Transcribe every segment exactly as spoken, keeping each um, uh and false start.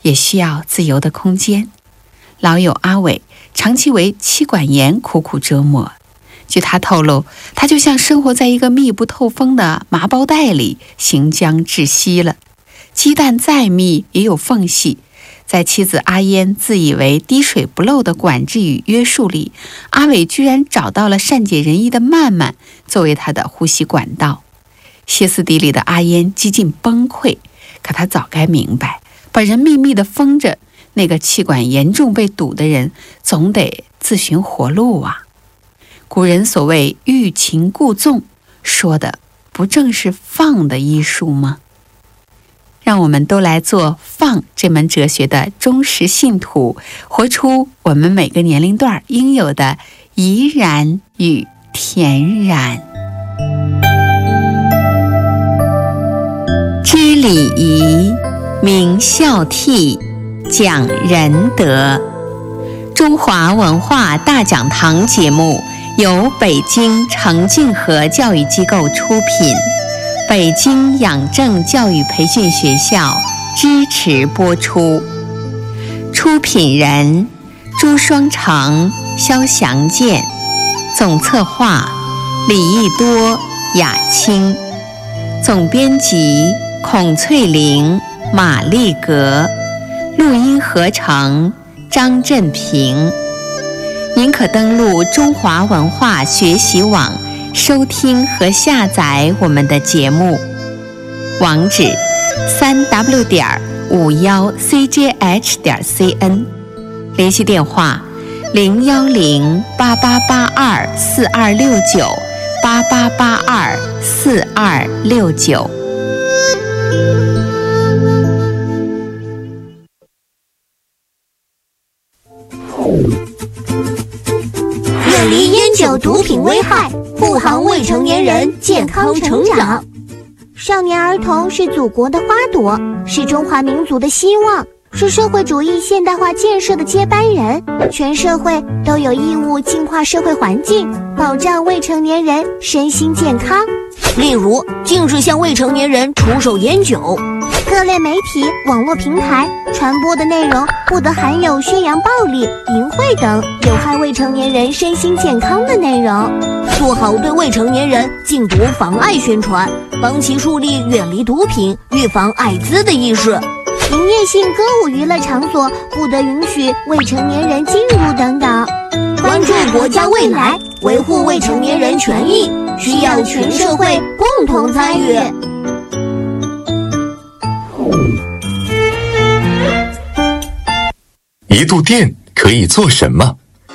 也需要自由的空间。老友阿伟长期为妻管严苦苦折磨，据他透露，他就像生活在一个密不透风的麻包袋里，行将窒息了。鸡蛋再密也有缝隙，在妻子阿烟自以为滴水不漏的管制与约束里，阿伟居然找到了善解人意的曼曼作为他的呼吸管道。歇斯底里的阿烟几近崩溃，可他早该明白，把人秘密地封着，那个气管严重被堵的人总得自寻活路啊。古人所谓欲擒故纵，说的不正是放的艺术吗？让我们都来做放这门哲学的忠实信徒，活出我们每个年龄段应有的怡然与恬然。知礼仪，明孝悌，讲仁德。中华文化大讲堂节目由北京程敬和教育机构出品，北京养正教育培训学校支持播出。出品人朱双成、肖祥健，总策划李义多、雅青，总编辑孔翠玲、马丽格，录音合成张振平。您可登录中华文化学习网收听和下载我们的节目，网址三 w 点五幺 c j h 点 c n， 联系电话零幺零八八八二四二六九八八八二四二六九。 远离烟酒毒品危害，护航未成年人健康成长。少年儿童是祖国的花朵，是中华民族的希望，是社会主义现代化建设的接班人。全社会都有义务净化社会环境，保障未成年人身心健康。 例如，禁止向未成年人出售烟酒。 各类媒体、网络平台传播的内容不得含有宣扬暴力、淫秽等有害未成年人身心健康的内容。 做好对未成年人禁毒防艾宣传，帮其树立远离毒品、预防艾滋的意识。 营业性歌舞娱乐场所不得允许未成年人进入等等。 关注国家未来，维护未成年人权益，需要全社会共同参与。 一度电可以做什么？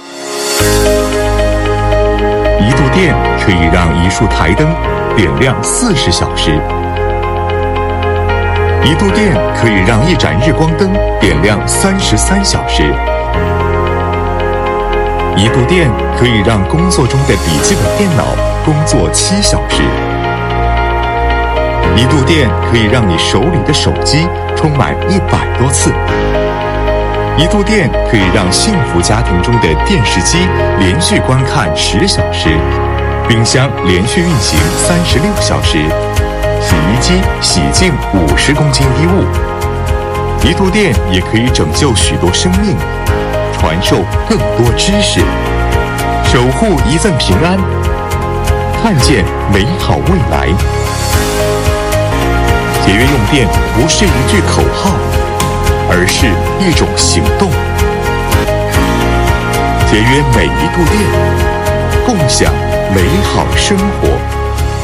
一度电可以让一束台灯点亮四十小时。一度电可以让一盏日光灯点亮三十三小时。一度电可以让工作中的笔记本电脑工作七小时。一度电可以让你手里的手机充满一百多次。一度电可以让幸福家庭中的电视机连续观看十小时，冰箱连续运行三十六小时，洗衣机洗净五十公斤衣物。一度电也可以拯救许多生命，传授更多知识，守护一份平安，看见美好未来。节约用电不是一句口号，而是一种行动。节约每一度电，共享美好生活。